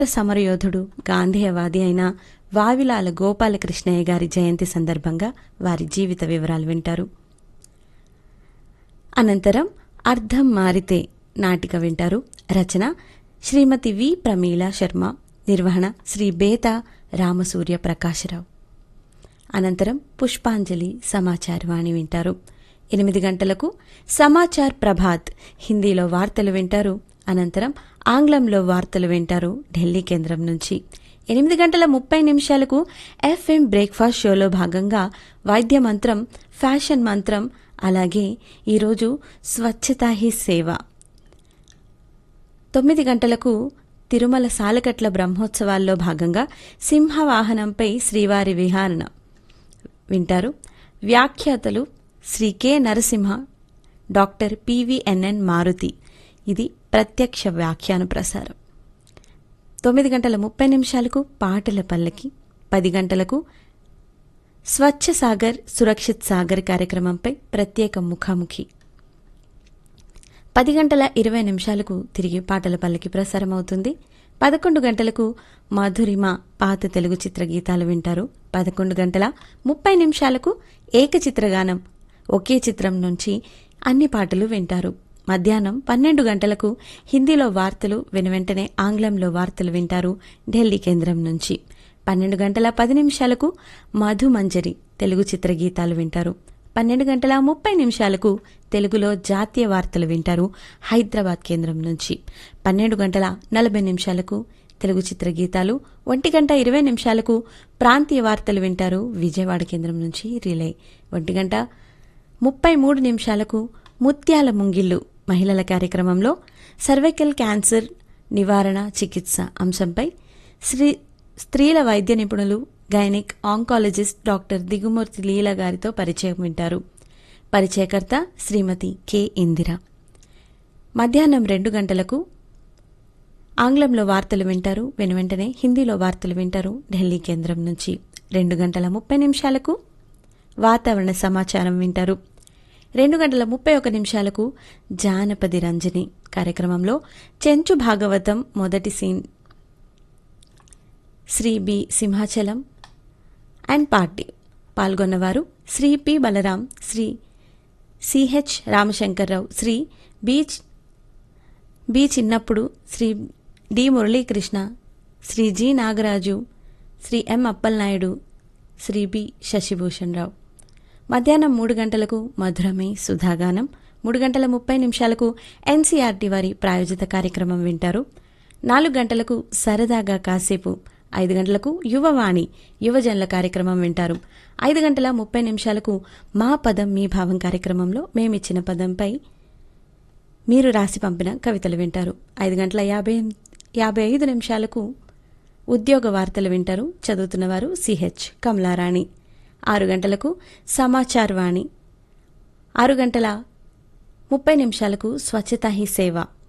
సమరయోధుడు గాంధేయవాది అయిన వావిలాల గోపాలకృష్ణయ్య గారి జయంతి సందర్భంగా వారి జీవిత వివరాలు వింటారు. అనంతరం అర్థం మారితే నాటిక వింటారు. రచన శ్రీమతి వి ప్రమీల శర్మ, నిర్వహణ శ్రీ బేతా రామసూర్య ప్రకాశరావు. అనంతరం పుష్పాంజలి సమాచారవాణి వింటారు. 8 గంటలకు సమాచార్ ప్రభాత్ హిందీలో వార్తలు వింటారు. అనంతరం ఆంగ్లంలో వార్తలు వింటారు ఢిల్లీ కేంద్రం నుంచి. 8:30 ఎఫ్ఎం బ్రేక్ఫాస్ట్ షోలో భాగంగా వైద్య మంత్రం, ఫ్యాషన్ మంత్రం, అలాగే ఈరోజు స్వచ్ఛతా హీ సేవ. 9 గంటలకు తిరుమల సాలకట్ల బ్రహ్మోత్సవాల్లో భాగంగా సింహవాహనంపై శ్రీవారి విహారణ వింటారు. వ్యాఖ్యాతలు Shri K Narasimha, doctor PVNN Maruti. ఇది ప్రత్యక్ష వ్యాఖ్యాన ప్రసారం. 9:30 పాటల పల్లకి. 10 గంటలకు స్వచ్ఛ సాగర్ సురక్షిత్ సాగర్ కార్యక్రమంపై ప్రత్యేక ముఖాముఖి. 10:20 తిరిగి పాటల పల్లకి ప్రసారం అవుతుంది. 11 గంటలకు మధురిమ పాత తెలుగు చిత్రగీతాలు వింటారు. 11:30 ఏకచిత్రగానం, ఒకే చిత్రం నుంచి అన్ని పాటలు వింటారు. మధ్యాహ్నం 12 గంటలకు హిందీలో వార్తలు, వెనువెంటనే ఆంగ్లంలో వార్తలు వింటారు ఢిల్లీ కేంద్రం నుంచి. 12:10 మధుమంజరి తెలుగు చిత్రగీతాలు వింటారు. 12:30 తెలుగులో జాతీయ వార్తలు వింటారు హైదరాబాద్ కేంద్రం నుంచి. 12:40 తెలుగు చిత్రగీతాలు. 1:20 ప్రాంతీయ వార్తలు వింటారు విజయవాడ కేంద్రం నుంచి రిలే. 1:33 ముత్యాల ముంగిళ్ళు మహిళల కార్యక్రమంలో సర్వైకల్ క్యాన్సర్ నివారణ చికిత్స అంశంపై స్త్రీల వైద్య నిపుణులు, గైనిక్ ఆంకాలజిస్ట్ డాక్టర్ దిగుమూర్తి లీల గారితో పరిచయం వింటారు. పరిచయకర్త శ్రీమతి కె ఇందిర. మధ్యాహ్నం 2 గంటలకు ఆంగ్లంలో వార్తలు వింటారు. వెనువెంటనే హిందీలో వార్తలు వింటారు ఢిల్లీ కేంద్రం నుంచి. 2:30 వాతావరణ సమాచారం వింటారు. 2:31 జానపది రంజని కార్యక్రమంలో చెంచు భాగవతం మొదటి scene Shri B Simhachalam and party. పాల్గొన్నవారు Shri P Balaram, Shri CH రామశంకర్రావు, Shri B చిన్నప్పుడు, శ్రీ డి మురళీకృష్ణ, శ్రీ జి నాగరాజు, శ్రీ ఎం అప్పలనాయుడు, శ్రీ బి శశిభూషణ్ రావు. మధ్యాహ్నం 3 గంటలకు మధురమే సుధాగానం. 3:30 ఎన్సీఆర్టీ వారి ప్రాయోజిత కార్యక్రమం వింటారు. 4 గంటలకు సరదాగా కాసేపు. 5 గంటలకు యువవాణి యువజనుల కార్యక్రమం వింటారు. 5:30 మా పదం మీ భావం కార్యక్రమంలో మేమిచ్చిన పదంపై మీరు రాసి పంపిన కవితలు వింటారు. 5:55 ఉద్యోగ వార్తలు వింటారు. చదువుతున్నవారు సిహెచ్ కమలారాణి. 6 గంటలకు సమాచార్ వాణి. 6:30 స్వచ్ఛతా హీ సేవ